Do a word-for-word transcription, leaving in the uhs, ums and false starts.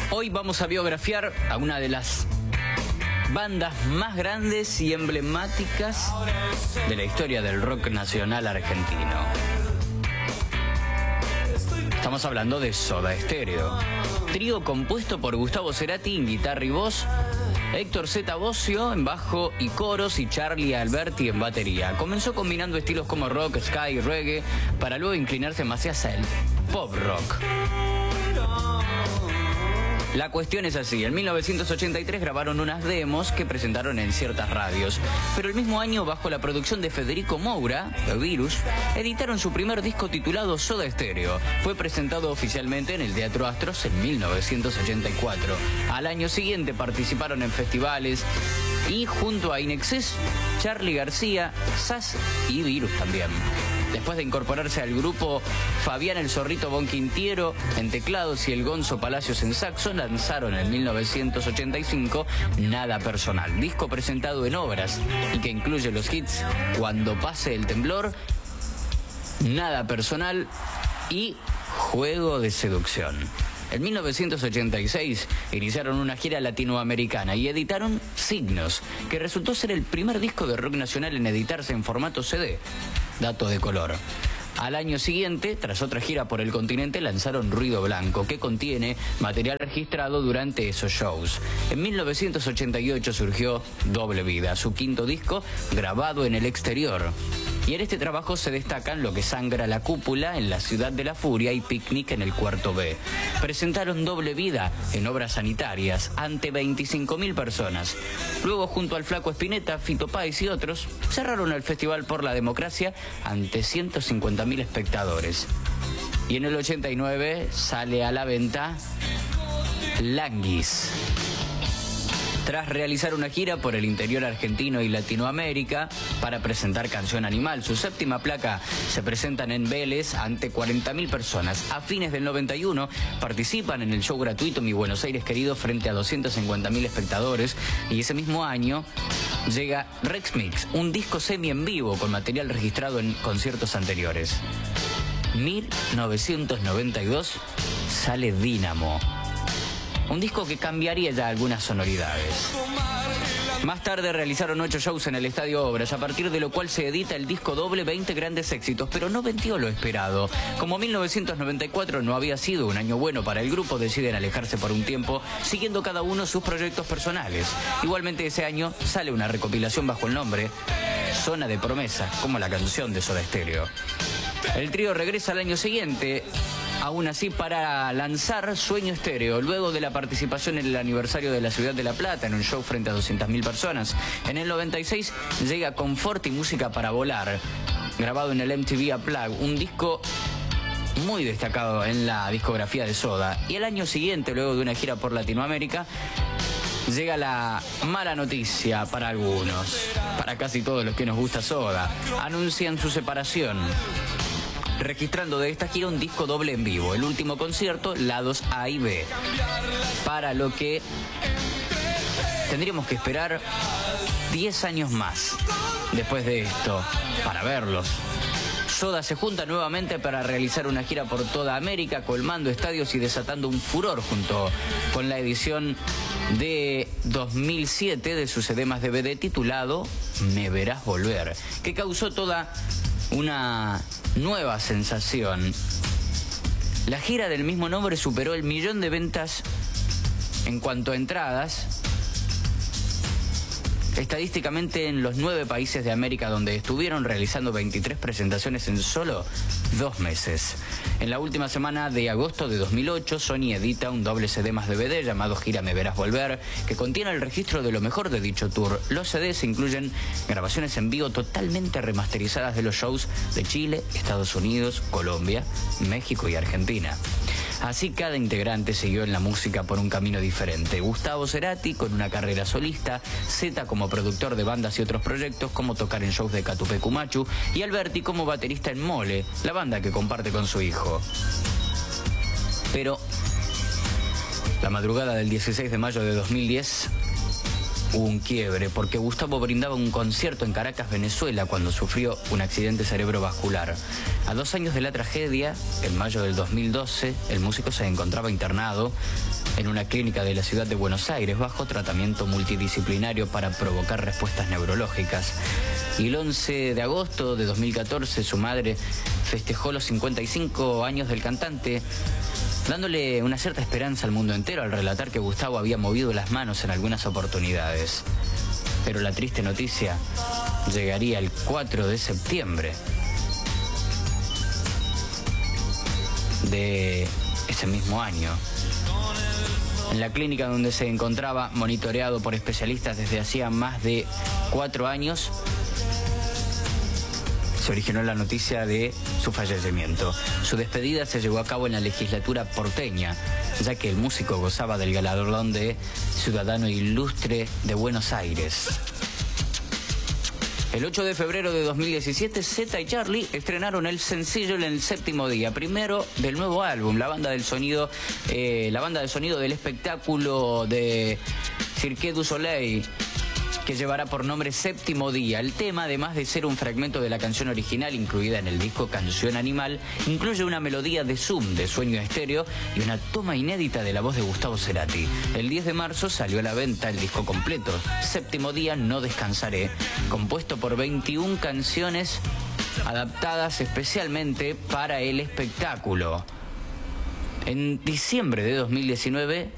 Hoy vamos a biografiar a una de las bandas más grandes y emblemáticas de la historia del rock nacional argentino. Estamos hablando de Soda Stereo, trío compuesto por Gustavo Cerati en guitarra y voz, Héctor Zeta Bosio en bajo y coros y Charlie Alberti en batería. Comenzó combinando estilos como rock, ska y reggae para luego inclinarse más hacia el pop rock. La cuestión es así, en mil novecientos ochenta y tres grabaron unas demos que presentaron en ciertas radios, pero el mismo año, bajo la producción de Federico Moura, The Virus, editaron su primer disco titulado Soda Stereo. Fue presentado oficialmente en el Teatro Astros en mil novecientos ochenta y cuatro. Al año siguiente participaron en festivales y junto a Inexcess, Charly García, Sass y Virus también. Después de incorporarse al grupo, Fabián el Zorrito Bonquintiero en teclados y el Gonzo Palacios en saxo, lanzaron en mil novecientos ochenta y cinco Nada Personal, disco presentado en Obras y que incluye los hits Cuando Pase el Temblor, Nada Personal y Juego de Seducción. En mil novecientos ochenta y seis iniciaron una gira latinoamericana y editaron Signos, que resultó ser el primer disco de rock nacional en editarse en formato C D. Dato de color. Al año siguiente, tras otra gira por el continente, lanzaron Ruido Blanco, que contiene material registrado durante esos shows. En mil novecientos ochenta y ocho surgió Doble Vida, su quinto disco grabado en el exterior. Y en este trabajo se destacan Lo que sangra la cúpula, En la ciudad de la furia y Picnic en el cuarto B. Presentaron Doble Vida en Obras Sanitarias ante veinticinco mil personas. Luego, junto al Flaco Spinetta, Fito Páez y otros, cerraron el Festival por la Democracia ante ciento cincuenta mil espectadores. Y en el ochenta y nueve sale a la venta Languis. Tras realizar una gira por el interior argentino y Latinoamérica para presentar Canción Animal, su séptima placa, se presentan en Vélez ante cuarenta mil personas. A fines del noventa y uno participan en el show gratuito Mi Buenos Aires Querido frente a doscientos cincuenta mil espectadores, y ese mismo año llega Rex Mix, un disco semi en vivo con material registrado en conciertos anteriores. mil novecientos noventa y dos sale Dínamo, un disco que cambiaría ya algunas sonoridades. Más tarde realizaron ocho shows en el Estadio Obras, a partir de lo cual se edita el disco doble veinte grandes éxitos, pero no vendió lo esperado. Como mil novecientos noventa y cuatro no había sido un año bueno para el grupo, deciden alejarse por un tiempo, siguiendo cada uno sus proyectos personales. Igualmente ese año sale una recopilación bajo el nombre Zona de Promesa, como la canción de Soda Stereo. El trío regresa al año siguiente, aún así para lanzar Sueño Estéreo, luego de la participación en el aniversario de la Ciudad de La Plata en un show frente a doscientas mil personas. En el noventa y seis llega Confort y Música para Volar, grabado en el M T V Unplugged, un disco muy destacado en la discografía de Soda. Y el año siguiente, luego de una gira por Latinoamérica, llega la mala noticia para algunos, para casi todos los que nos gusta Soda. Anuncian su separación, registrando de esta gira un disco doble en vivo, el último concierto, lados A y B, para lo que tendríamos que esperar diez años más después de esto para verlos. Soda se junta nuevamente para realizar una gira por toda América, colmando estadios y desatando un furor junto con la edición de dos mil siete de su C D más D V D titulado Me Verás Volver, que causó toda una nueva sensación. La gira del mismo nombre superó el millón de ventas en cuanto a entradas, estadísticamente en los nueve países de América donde estuvieron, realizando veintitrés presentaciones en solo dos meses. En la última semana de agosto de dos mil ocho, Sony edita un doble C D más D V D llamado Gira Me Verás Volver, que contiene el registro de lo mejor de dicho tour. Los C Ds incluyen grabaciones en vivo totalmente remasterizadas de los shows de Chile, Estados Unidos, Colombia, México y Argentina. Así cada integrante siguió en la música por un camino diferente. Gustavo Cerati con una carrera solista, Zeta como productor de bandas y otros proyectos como tocar en shows de Catupecu Machu, y Alberti como baterista en Mole, la banda que comparte con su hijo. Pero la madrugada del dieciséis de mayo de dos mil diez hubo un quiebre, porque Gustavo brindaba un concierto en Caracas, Venezuela, cuando sufrió un accidente cerebrovascular. A dos años de la tragedia, en mayo del dos mil doce, el músico se encontraba internado en una clínica de la ciudad de Buenos Aires bajo tratamiento multidisciplinario para provocar respuestas neurológicas. Y el once de agosto de dos mil catorce, su madre festejó los cincuenta y cinco años del cantante, dándole una cierta esperanza al mundo entero al relatar que Gustavo había movido las manos en algunas oportunidades. Pero la triste noticia llegaría el cuatro de septiembre de ese mismo año. En la clínica donde se encontraba, monitoreado por especialistas desde hacía más de cuatro años, se originó la noticia de su fallecimiento. Su despedida se llevó a cabo en la legislatura porteña, ya que el músico gozaba del galardón de Ciudadano Ilustre de Buenos Aires. El ocho de febrero de dos mil diecisiete, Zeta y Charlie estrenaron el sencillo en el séptimo día, primero del nuevo álbum, la banda del sonido, eh, la banda de sonido del espectáculo de Cirque du Soleil, que llevará por nombre Séptimo Día. El tema, además de ser un fragmento de la canción original incluida en el disco Canción Animal, incluye una melodía de Zoom de Sueño Estéreo y una toma inédita de la voz de Gustavo Cerati. El diez de marzo salió a la venta el disco completo, Séptimo Día, No Descansaré, compuesto por veintiuna canciones adaptadas especialmente para el espectáculo. En diciembre de dos mil diecinueve,